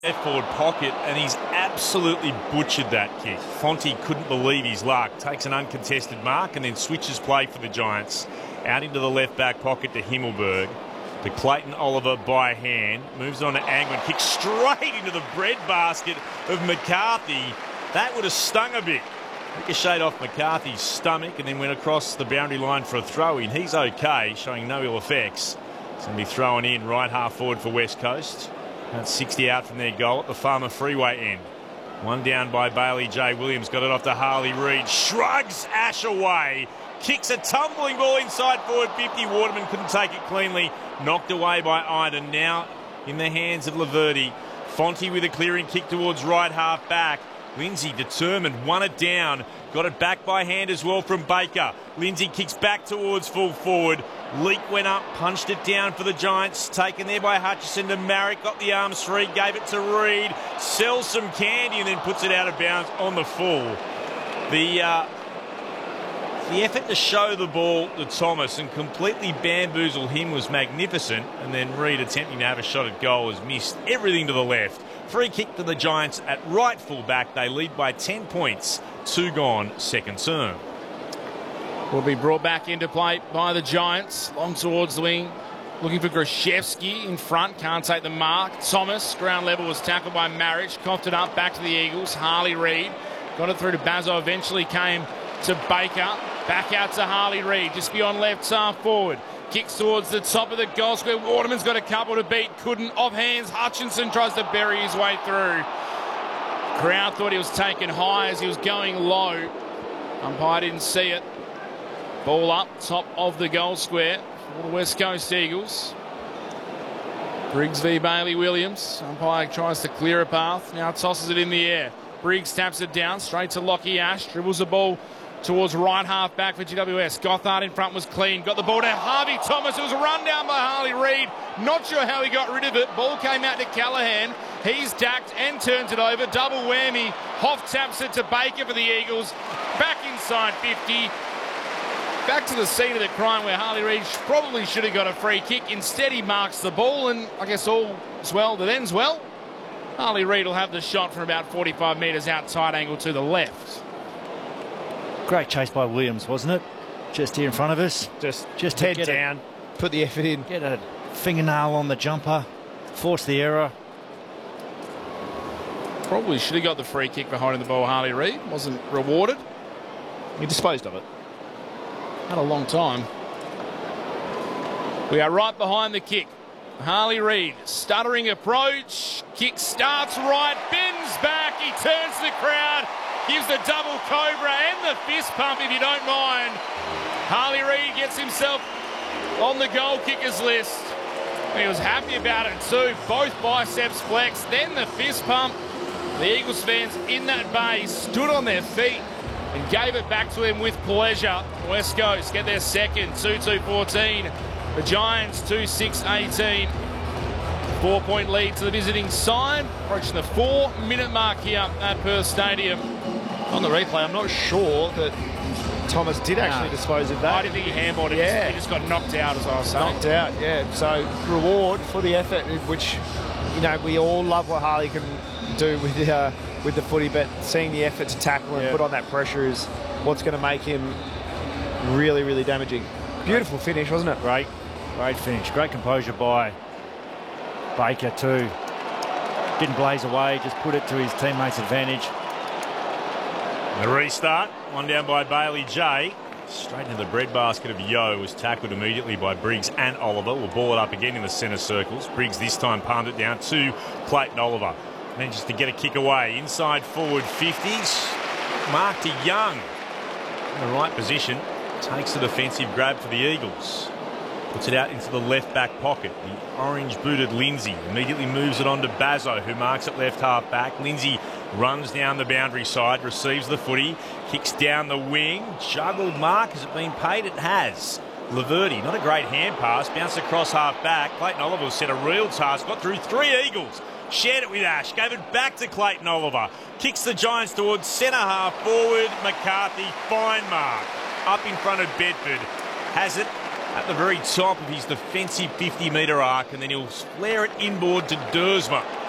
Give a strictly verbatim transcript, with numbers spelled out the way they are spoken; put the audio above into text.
Left forward pocket, and he's absolutely butchered that kick. Fonte couldn't believe his luck. Takes an uncontested mark and then switches play for the Giants. Out into the left back pocket to Himmelberg. To Clayton Oliver by hand. Moves on to Angwin. Kicks straight into the breadbasket of McCarthy. That would have stung a bit. Ricocheted off McCarthy's stomach and then went across the boundary line for a throw-in. He's okay, showing no ill effects. He's going to be thrown in right half forward for West Coast. About sixty out from their goal at the Farmer Freeway end. One down by Bailey J. Williams. Got it off to Harley Reid. Shrugs Ash away. Kicks a tumbling ball inside forward fifty. Waterman couldn't take it cleanly. Knocked away by Iden. Now in the hands of Laverty. Fonte with a clearing kick towards right half back. Lindsay determined, won it down. Got it back by hand as well from Baker. Lindsay kicks back towards full forward. Leak went up, punched it down for the Giants. Taken there by Hutchison to Marrick. Got the arms free, gave it to Reid. Sells some candy and then puts it out of bounds on the full. The, uh, the effort to show the ball to Thomas and completely bamboozle him was magnificent. And then Reid attempting to have a shot at goal has missed everything to the left. Free kick to the Giants at right full back. They lead by ten points. Two gone, second term. Will be brought back into play by the Giants. Long towards the wing. Looking for Grashevsky in front. Can't take the mark. Thomas, ground level, was tackled by Marriage. Coughed it up back to the Eagles. Harley Reid. Got it through to Bazzo. Eventually came to Baker. Back out to Harley Reid. Just beyond left half forward. Kicks towards the top of the goal square. Waterman's got a couple to beat. Couldn't. Off hands. Hutchinson tries to bury his way through. Crowd thought he was taken high as he was going low. Umpire didn't see it. Ball up, top of the goal square for the West Coast Eagles. Briggs v Bailey Williams. Umpire tries to clear a path. Now tosses it in the air. Briggs taps it down straight to Lockie Ash. Dribbles the ball towards right half back for G W S. Gothard in front was clean. Got the ball to Harvey Thomas. It was a run down by Harley Reid. Not sure how he got rid of it. Ball came out to Callaghan. He's dacked and turns it over. Double whammy. Hoff taps it to Baker for the Eagles. Back inside fifty. Back to the scene of the crime where Harley Reid probably should have got a free kick. Instead, he marks the ball, and I guess all's well that ends well. Harley Reid will have the shot from about forty-five metres out, tight angle to the left. Great chase by Williams, wasn't it? Just here in front of us. Just, just head get down, a, put the effort in. Get a fingernail on the jumper, force the error. Probably should have got the free kick for holding the ball, Harley Reid. Wasn't rewarded. He disposed of it. Had a long time. We are right behind the kick. Harley Reid, stuttering approach. Kick starts right, bends back. He turns to the crowd, gives the double cobra and the fist pump if you don't mind. Harley Reid gets himself on the goal kickers list. He was happy about it too. Both biceps flexed, then the fist pump. The Eagles fans in that bay stood on their feet and gave it back to him with pleasure. West Coast get their second, two two fourteen. The Giants, two six eighteen. Four-point lead to the visiting side, approaching the four-minute mark here at Perth Stadium. On the replay, I'm not sure that Thomas did actually no. dispose of that. I didn't think he handballed it. Yeah. He just got knocked out, as I was saying. Knocked out, yeah. So, reward for the effort, which, you know, we all love what Harley can do with uh, with the footy, but seeing the effort to tackle and yeah. put on that pressure is what's going to make him really, really damaging. Beautiful finish, wasn't it? Great, great finish. Great composure by Baker too. Didn't blaze away, just put it to his teammates' advantage. The restart, one down by Bailey J. Straight into the breadbasket of Yo, was tackled immediately by Briggs and Oliver. We'll ball it up again in the centre circles. Briggs this time palmed it down to Clayton Oliver. Manages to get a kick away. Inside forward fifties. Mark to Young. In the right position. Takes the defensive grab for the Eagles. Puts it out into the left back pocket. The orange-booted Lindsay immediately moves it on to Bazzo, who marks it left half back. Lindsay runs down the boundary side, receives the footy, kicks down the wing. Juggled mark. Has it been paid? It has. Laverty, not a great hand pass. Bounced across half back. Clayton Oliver set a real task. Got through three Eagles. Shared it with Ash. Gave it back to Clayton Oliver. Kicks the Giants towards centre half forward. McCarthy, fine mark. Up in front of Bedford. Has it at the very top of his defensive fifty metre arc, and then he'll flare it inboard to Dersma.